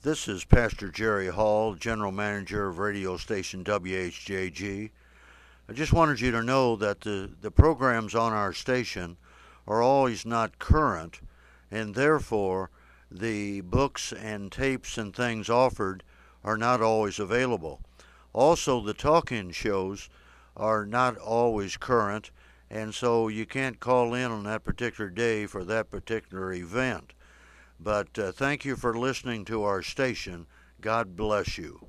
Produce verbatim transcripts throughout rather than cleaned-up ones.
This is Pastor Jerry Hall, General Manager of radio station W H J G. I just wanted you to know that the, the programs on our station are always not current, and therefore the books and tapes and things offered are not always available. Also, the talk-in shows are not always current, and so you can't call in on that particular day for that particular event. But uh, thank you for listening to our station. God bless you.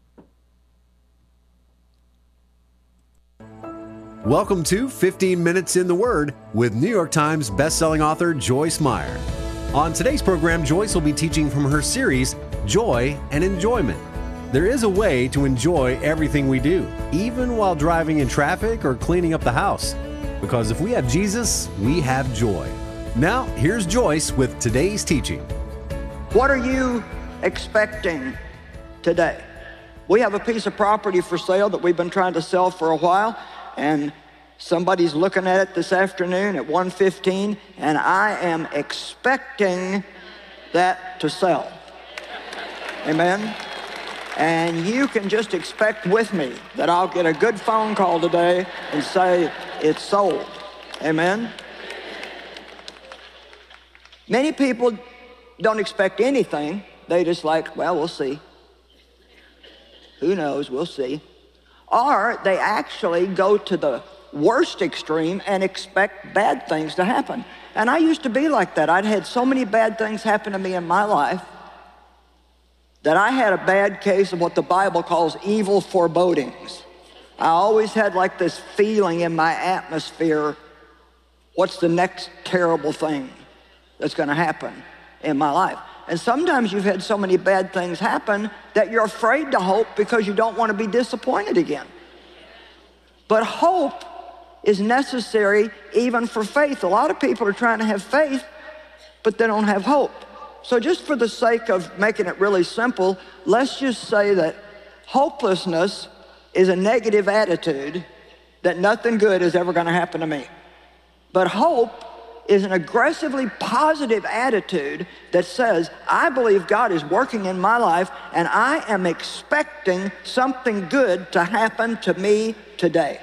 Welcome to fifteen minutes in the Word with New York Times bestselling author Joyce Meyer. On today's program, Joyce will be teaching from her series, Joy and Enjoyment. There is a way to enjoy everything we do, even while driving in traffic or cleaning up the house. Because if we have Jesus, we have joy. Now, here's Joyce with today's teaching. What are you expecting today? We have a piece of property for sale that we've been trying to sell for a while, and somebody's looking at it this afternoon at one fifteen, and I am expecting that to sell. Amen? And you can just expect with me that I'll get a good phone call today and say it's sold. Amen? Many people don't expect anything. They just like, well, we'll see. Who knows? We'll see. Or they actually go to the worst extreme and expect bad things to happen. And I used to be like that. I'd had so many bad things happen to me in my life that I had a bad case of what the Bible calls evil forebodings. I always had like this feeling in my atmosphere, what's the next terrible thing that's going to happen in my life? And sometimes you've had so many bad things happen that you're afraid to hope because you don't want to be disappointed again. But hope is necessary even for faith. A lot of people are trying to have faith, but they don't have hope. So just for the sake of making it really simple, let's just say that hopelessness is a negative attitude that nothing good is ever going to happen to me. But hope is an aggressively positive attitude that says, I believe God is working in my life and I am expecting something good to happen to me today.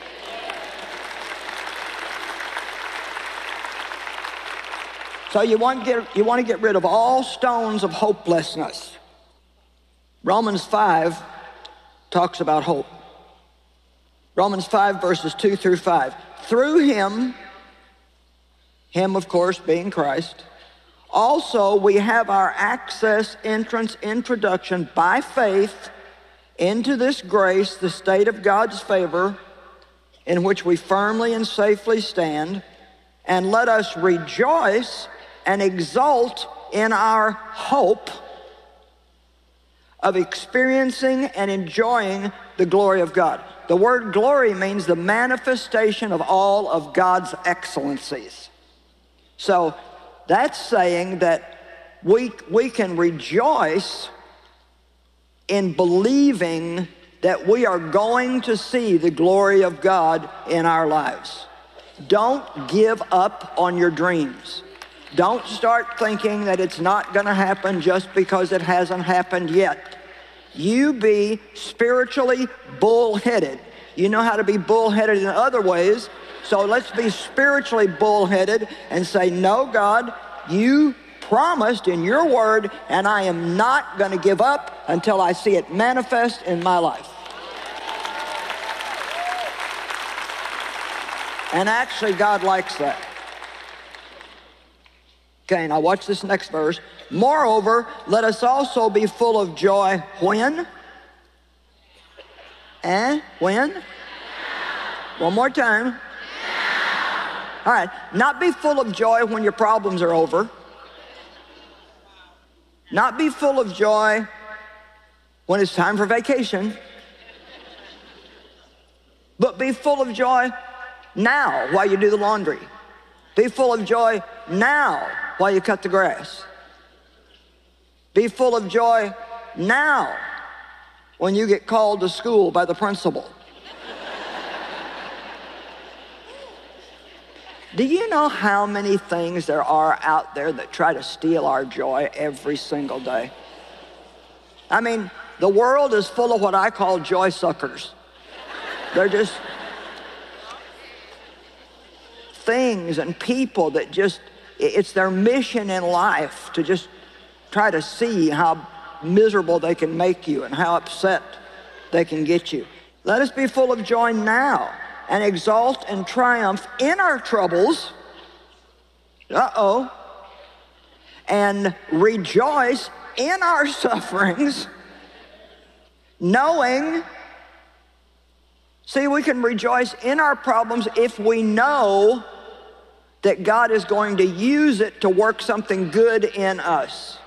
So you want to get, you want to get rid of all stones of hopelessness. Romans five talks about hope. Romans five verses two through five. Through him, Him, of course, being Christ. Also, we have our access, entrance, introduction by faith into this grace, the state of God's favor, in which we firmly and safely stand, and let us rejoice and exult in our hope of experiencing and enjoying the glory of God. The word glory means the manifestation of all of God's excellencies. So that's saying that we, we can rejoice in believing that we are going to see the glory of God in our lives. Don't give up on your dreams. Don't start thinking that it's not going to happen just because it hasn't happened yet. You be spiritually bullheaded. You know how to be bullheaded in other ways. So let's be spiritually bullheaded and say, no, God, you promised in your word, and I am not going to give up until I see it manifest in my life. And actually, God likes that. Okay, now watch this next verse. Moreover, let us also be full of joy when? Eh? When? One more time. All right, not be full of joy when your problems are over. Not be full of joy when it's time for vacation. But be full of joy now while you do the laundry. Be full of joy now while you cut the grass. Be full of joy now when you get called to school by the principal. Do you know how many things there are out there that try to steal our joy every single day? I mean, the world is full of what I call joy suckers. They're just things and people that just, it's their mission in life to just try to see how miserable they can make you and how upset they can get you. Let us be full of joy now and exult and triumph in our troubles. Uh-oh. And rejoice in our sufferings, knowing, see, we can rejoice in our problems if we know that God is going to use it to work something good in us.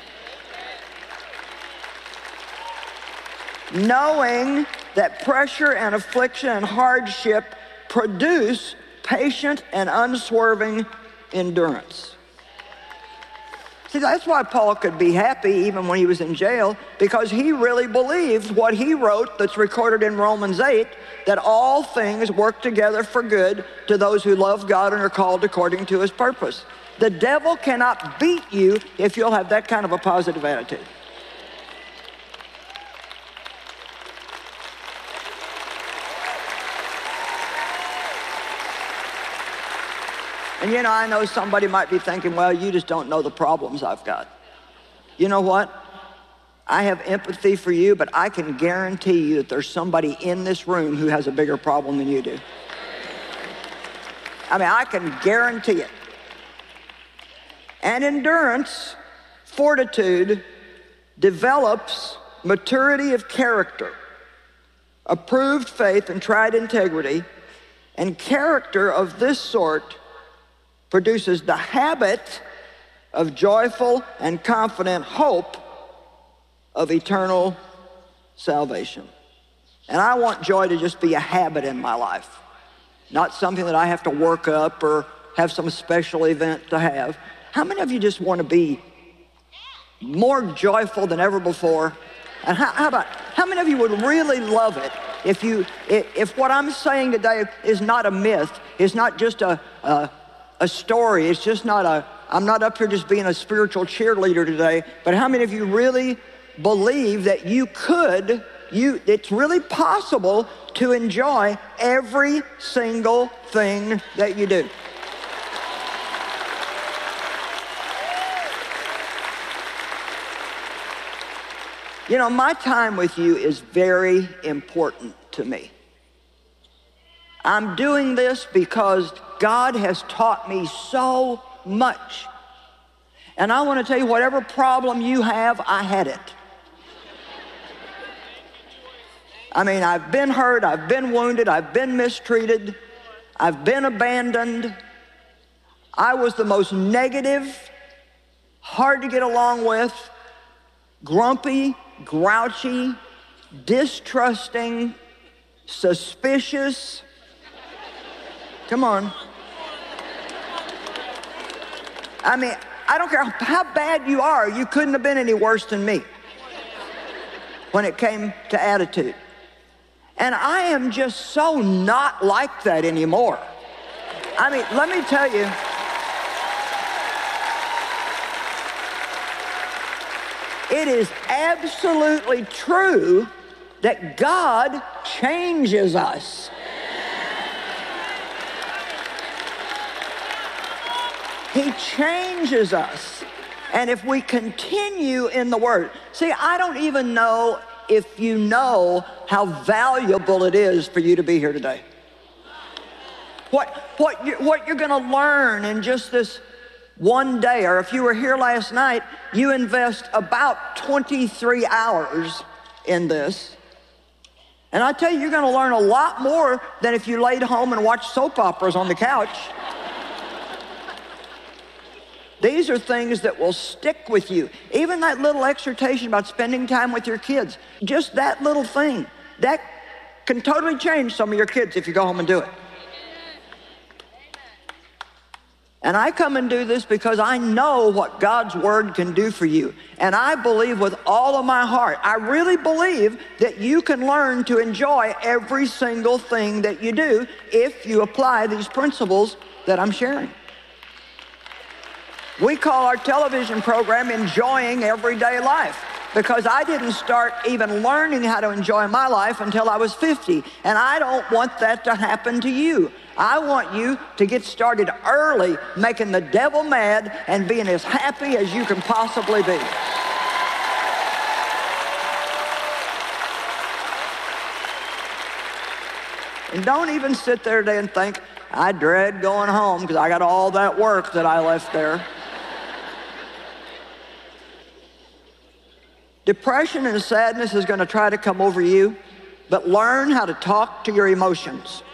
Knowing that pressure and affliction and hardship produce patient and unswerving endurance. See, that's why Paul could be happy even when he was in jail, because he really believed what he wrote that's recorded in Romans eight, that all things work together for good to those who love God and are called according to his purpose. The devil cannot beat you if you'll have that kind of a positive attitude. And you know, I know somebody might be thinking, well, you just don't know the problems I've got. You know what? I have empathy for you, but I can guarantee you that there's somebody in this room who has a bigger problem than you do. I mean, I can guarantee it. And endurance, fortitude, develops maturity of character, approved faith and tried integrity, and character of this sort produces the habit of joyful and confident hope of eternal salvation. And I want joy to just be a habit in my life, not something that I have to work up or have some special event to have. How many of you just want to be more joyful than ever before? And how, how about, how many of you would really love it if you, if, if what I'm saying today is not a myth, it's not just a, a a story, it's just not a, I'm not up here just being a spiritual cheerleader today, but how many of you really believe that you could, you, it's really possible to enjoy every single thing that you do? You know, my time with you is very important to me. I'm doing this because God has taught me so much. And I want to tell you, whatever problem you have, I had it. I mean, I've been hurt, I've been wounded, I've been mistreated, I've been abandoned. I was the most negative, hard to get along with, grumpy, grouchy, distrusting, suspicious. Come on. I mean, I don't care how bad you are, you couldn't have been any worse than me when it came to attitude. And I am just so not like that anymore. I mean, let me tell you, it is absolutely true that God changes us. He changes us. And if we continue in the Word, see, I don't even know if you know how valuable it is for you to be here today. What, what, you, what you're going to learn in just this one day, or if you were here last night, you invest about twenty-three hours in this. And I tell you, you're going to learn a lot more than if you laid home and watched soap operas on the couch. These are things that will stick with you. Even that little exhortation about spending time with your kids, just that little thing, that can totally change some of your kids if you go home and do it. And I come and do this because I know what God's Word can do for you. And I believe with all of my heart, I really believe that you can learn to enjoy every single thing that you do if you apply these principles that I'm sharing. We call our television program Enjoying Everyday Life. because I didn't start even learning how to enjoy my life until I was fifty. And I don't want that to happen to you. I want you to get started early, making the devil mad and being as happy as you can possibly be. And don't even sit there today and think, I dread going home because I got all that work that I left there. Depression and sadness is going to try to come over you, but learn how to talk to your emotions.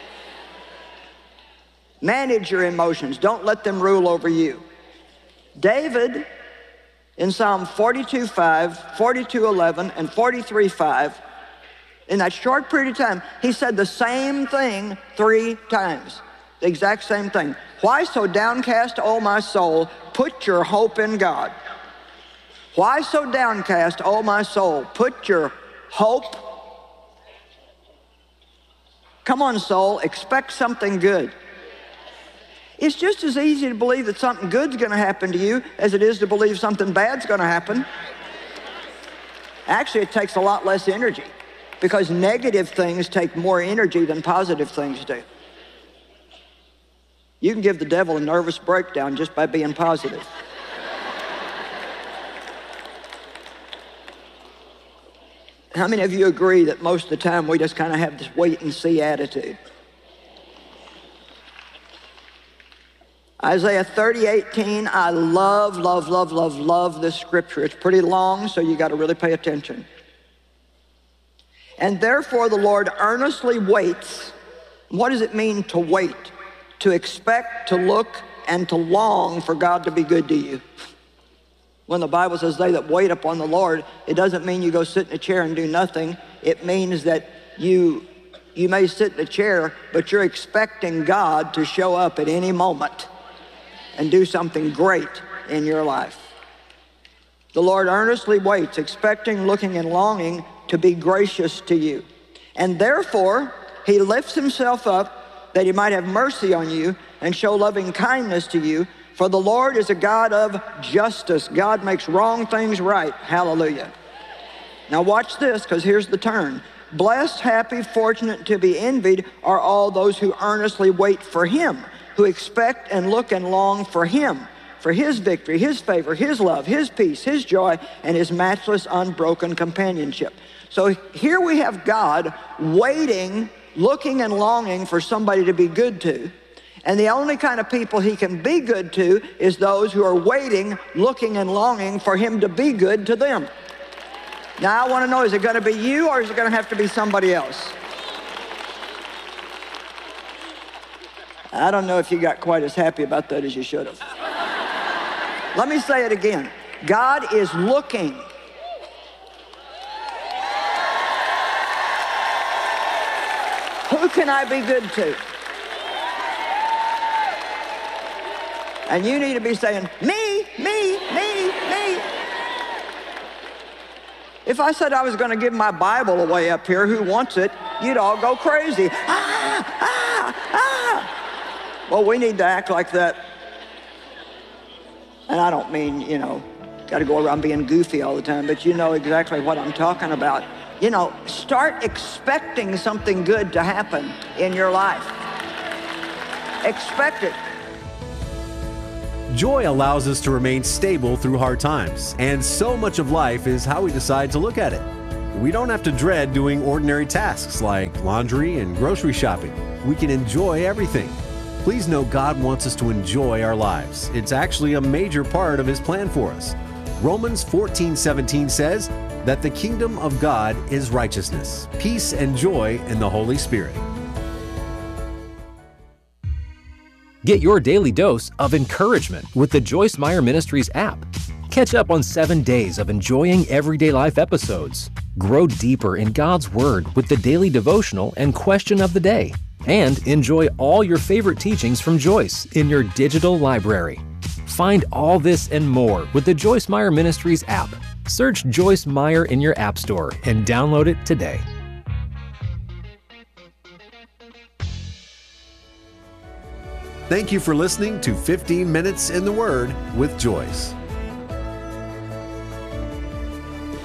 Manage your emotions. Don't let them rule over you. David, in Psalm forty-two five, forty-two eleven, and forty-three five, in that short period of time, he said the same thing three times. The exact same thing. Why so downcast, O my soul? Put your hope in God. Why so downcast, O my soul? Put your hope. Come on, soul, expect something good. It's just as easy to believe that something good's going to happen to you as it is to believe something bad's going to happen. Actually, it takes a lot less energy because negative things take more energy than positive things do. You can give the devil a nervous breakdown just by being positive. How many of you agree that most of the time we just kind of have this wait and see attitude? Isaiah thirty eighteen, I love, love, love, love, love this scripture. It's pretty long, so you got to really pay attention. And therefore the Lord earnestly waits. What does it mean to wait? To expect, to look, and to long for God to be good to you. When the Bible says they that wait upon the Lord, it doesn't mean you go sit in a chair and do nothing. It means that you, you may sit in a chair, but you're expecting God to show up at any moment and do something great in your life. The Lord earnestly waits, expecting, looking, and longing to be gracious to you. And therefore, he lifts himself up that he might have mercy on you and show loving kindness to you. For the Lord is a God of justice. God makes wrong things right. Hallelujah. Now watch this, because here's the turn. Blessed, happy, fortunate, to be envied are all those who earnestly wait for him, who expect and look and long for him, for his victory, his favor, his love, his peace, his joy, and his matchless, unbroken companionship. So here we have God waiting, looking and longing for somebody to be good to. And the only kind of people he can be good to is those who are waiting, looking, and longing for him to be good to them. Now, I want to know, is it going to be you or is it going to have to be somebody else? I don't know if you got quite as happy about that as you should have. Let me say it again. God is looking. Who can I be good to? And you need to be saying, me, me, me, me. If I said I was going to give my Bible away up here, who wants it? You'd all go crazy. Ah, ah, ah. Well, we need to act like that. And I don't mean, you know, got to go around being goofy all the time, but you know exactly what I'm talking about. You know, start expecting something good to happen in your life. Expect it. Joy allows us to remain stable through hard times, and so much of life is how we decide to look at it. We don't have to dread doing ordinary tasks like laundry and grocery shopping. We can enjoy everything. Please know God wants us to enjoy our lives. It's actually a major part of his plan for us. Romans fourteen seventeen says that the kingdom of God is righteousness, peace, and joy in the Holy Spirit. Get your daily dose of encouragement with the Joyce Meyer Ministries app. Catch up on seven days of enjoying everyday life episodes. Grow deeper in God's Word with the daily devotional and question of the day. And enjoy all your favorite teachings from Joyce in your digital library. Find all this and more with the Joyce Meyer Ministries app. Search Joyce Meyer in your app store and download it today. Thank you for listening to fifteen minutes in the Word with Joyce.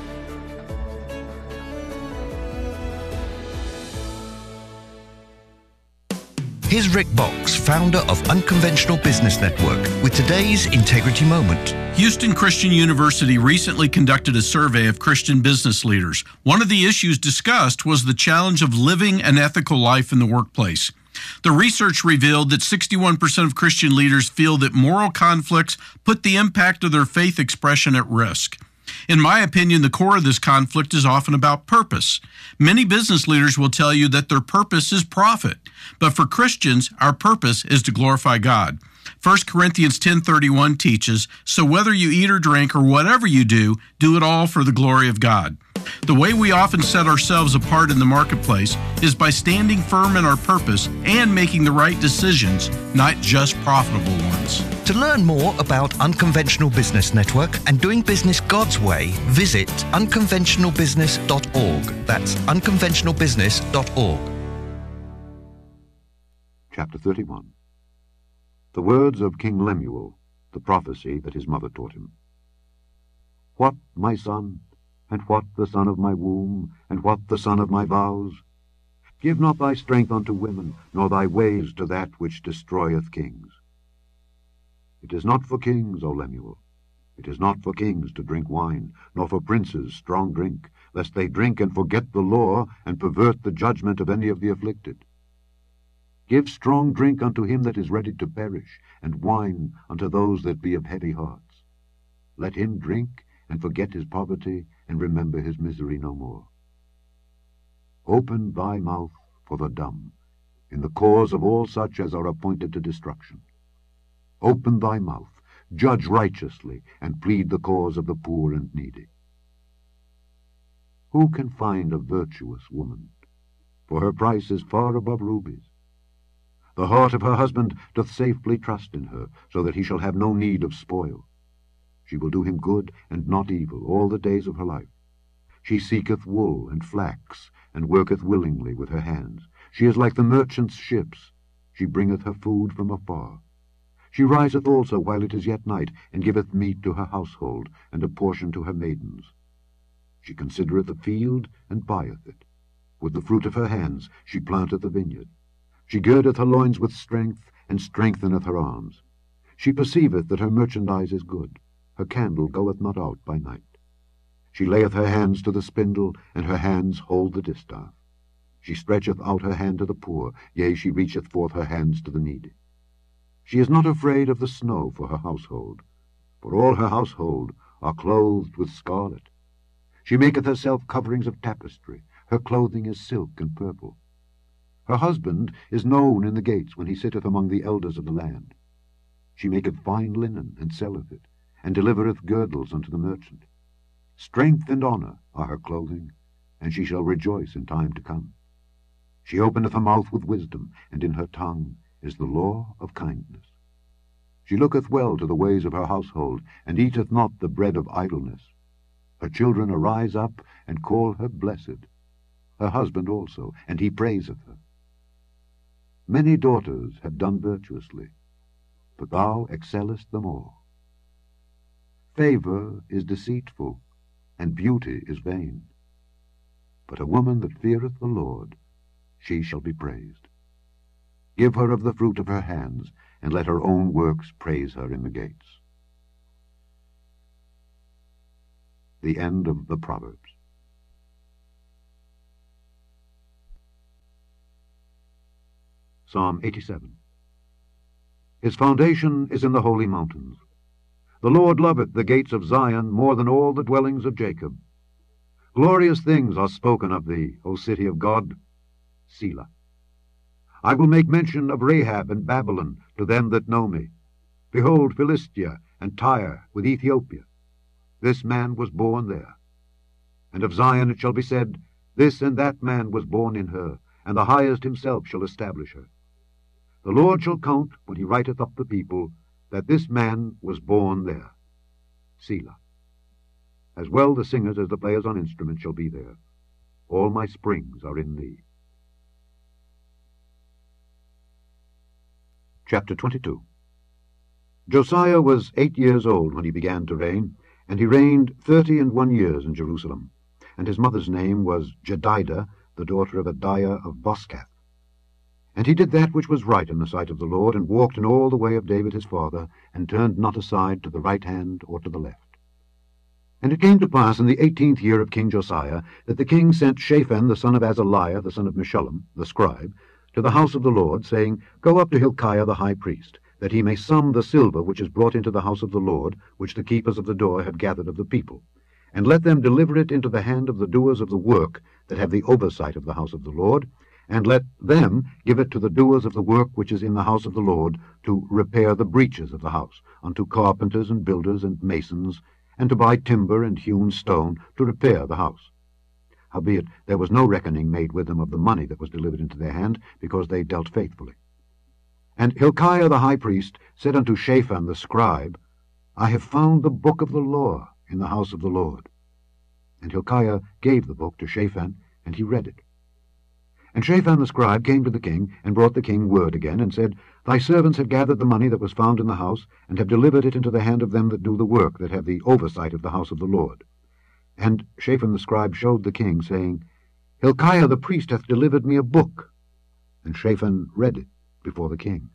Here's Rick Box, founder of Unconventional Business Network, with today's Integrity Moment. Houston Christian University recently conducted a survey of Christian business leaders. One of the issues discussed was the challenge of living an ethical life in the workplace. The research revealed that sixty-one percent of Christian leaders feel that moral conflicts put the impact of their faith expression at risk. In my opinion, the core of this conflict is often about purpose. Many business leaders will tell you that their purpose is profit, but for Christians, our purpose is to glorify God. First Corinthians ten thirty-one teaches, "So whether you eat or drink or whatever you do, do it all for the glory of God." The way we often set ourselves apart in the marketplace is by standing firm in our purpose and making the right decisions, not just profitable ones. To learn more about Unconventional Business Network and doing business God's way, visit unconventional business dot org. That's unconventional business dot org. Chapter thirty-one. The words of King Lemuel, the prophecy that his mother taught him. What, my son, and what the son of my womb, and what the son of my vows? Give not thy strength unto women, nor thy ways to that which destroyeth kings. It is not for kings, O Lemuel, it is not for kings to drink wine, nor for princes strong drink, lest they drink and forget the law, and pervert the judgment of any of the afflicted. Give strong drink unto him that is ready to perish, and wine unto those that be of heavy hearts. Let him drink, and forget his poverty, and remember his misery no more. Open thy mouth for the dumb, in the cause of all such as are appointed to destruction. Open thy mouth, judge righteously, and plead the cause of the poor and needy. Who can find a virtuous woman? For her price is far above rubies. The heart of her husband doth safely trust in her, so that he shall have no need of spoil. She will do him good and not evil all the days of her life. She seeketh wool and flax, and worketh willingly with her hands. She is like the merchant's ships. She bringeth her food from afar. She riseth also while it is yet night, and giveth meat to her household, and a portion to her maidens. She considereth the field, and buyeth it. With the fruit of her hands she planteth a vineyard. She girdeth her loins with strength, and strengtheneth her arms. She perceiveth that her merchandise is good. Her candle goeth not out by night. She layeth her hands to the spindle, and her hands hold the distaff. She stretcheth out her hand to the poor, yea, she reacheth forth her hands to the needy. She is not afraid of the snow for her household, for all her household are clothed with scarlet. She maketh herself coverings of tapestry. Her clothing is silk and purple. Her husband is known in the gates when he sitteth among the elders of the land. She maketh fine linen, and selleth it, and delivereth girdles unto the merchant. Strength and honour are her clothing, and she shall rejoice in time to come. She openeth her mouth with wisdom, and in her tongue is the law of kindness. She looketh well to the ways of her household, and eateth not the bread of idleness. Her children arise up, and call her blessed. Her husband also, and he praiseth her. Many daughters have done virtuously, but thou excellest them all. Favour is deceitful, and beauty is vain. But a woman that feareth the Lord, she shall be praised. Give her of the fruit of her hands, and let her own works praise her in the gates. The end of the Proverbs. Psalm eighty-seven. His foundation is in the holy mountains. The Lord loveth the gates of Zion more than all the dwellings of Jacob. Glorious things are spoken of thee, O city of God. Selah. I will make mention of Rahab and Babylon to them that know me. Behold, Philistia and Tyre with Ethiopia. This man was born there. And of Zion it shall be said, This and that man was born in her, and the highest himself shall establish her. The Lord shall count, when he writeth up the people, that this man was born there. Selah. As well the singers as the players on instruments shall be there. All my springs are in thee. Chapter twenty-two. Josiah was eight years old when he began to reign, and he reigned thirty and one years in Jerusalem. And his mother's name was Jedidah, the daughter of Adiah of Boscath. And he did that which was right in the sight of the Lord, and walked in all the way of David his father, and turned not aside to the right hand or to the left. And it came to pass in the eighteenth year of King Josiah, that the king sent Shaphan the son of Azaliah, the son of Meshullam, the scribe, to the house of the Lord, saying, Go up to Hilkiah the high priest, that he may sum the silver which is brought into the house of the Lord, which the keepers of the door have gathered of the people, and let them deliver it into the hand of the doers of the work that have the oversight of the house of the Lord, and let them give it to the doers of the work which is in the house of the Lord, to repair the breaches of the house, unto carpenters and builders and masons, and to buy timber and hewn stone to repair the house. Howbeit there was no reckoning made with them of the money that was delivered into their hand, because they dealt faithfully. And Hilkiah the high priest said unto Shaphan the scribe, I have found the book of the law in the house of the Lord. And Hilkiah gave the book to Shaphan, and he read it. And Shaphan the scribe came to the king, and brought the king word again, and said, Thy servants have gathered the money that was found in the house, and have delivered it into the hand of them that do the work, that have the oversight of the house of the Lord. And Shaphan the scribe showed the king, saying, Hilkiah the priest hath delivered me a book. And Shaphan read it before the king.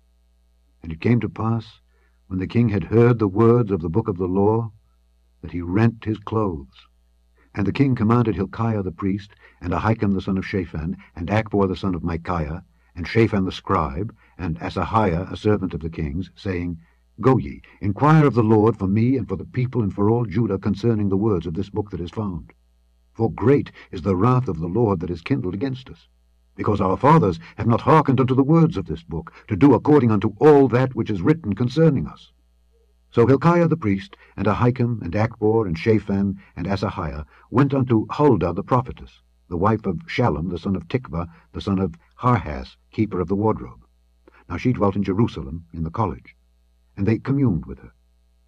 And it came to pass, when the king had heard the words of the book of the law, that he rent his clothes. And the king commanded Hilkiah the priest, and Ahikam the son of Shaphan, and Achbor the son of Micaiah, and Shaphan the scribe, and Asahiah a servant of the king's, saying, Go ye, inquire of the Lord for me and for the people and for all Judah concerning the words of this book that is found. For great is the wrath of the Lord that is kindled against us, because our fathers have not hearkened unto the words of this book, to do according unto all that which is written concerning us. So Hilkiah the priest, and Ahikam, and Achbor, and Shaphan, and Asahiah went unto Huldah the prophetess, the wife of Shallum the son of Tikvah, the son of Harhas, keeper of the wardrobe. Now she dwelt in Jerusalem, in the college, and they communed with her.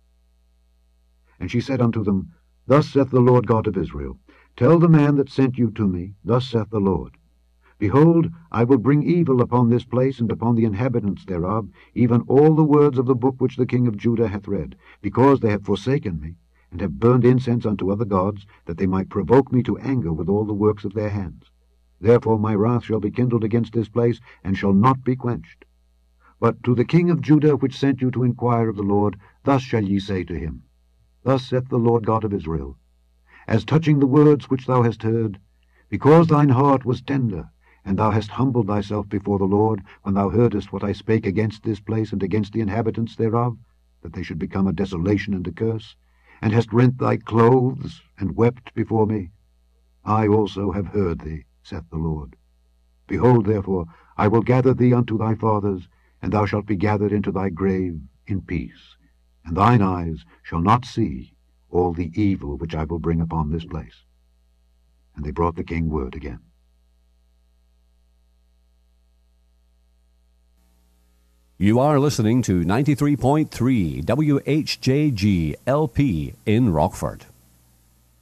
And she said unto them, Thus saith the Lord God of Israel, Tell the man that sent you to me, Thus saith the Lord, Behold, I will bring evil upon this place and upon the inhabitants thereof, even all the words of the book which the king of Judah hath read, because they have forsaken me, and have burned incense unto other gods, that they might provoke me to anger with all the works of their hands. Therefore my wrath shall be kindled against this place, and shall not be quenched. But to the king of Judah, which sent you to inquire of the Lord, thus shall ye say to him, Thus saith the Lord God of Israel, As touching the words which thou hast heard, because thine heart was tender, and thou hast humbled thyself before the Lord, when thou heardest what I spake against this place and against the inhabitants thereof, that they should become a desolation and a curse, and hast rent thy clothes, and wept before me, I also have heard thee, saith the Lord. Behold, therefore, I will gather thee unto thy fathers, and thou shalt be gathered into thy grave in peace, and thine eyes shall not see all the evil which I will bring upon this place. And they brought the king word again. You are listening to ninety-three point three W H J G L P in Rockford.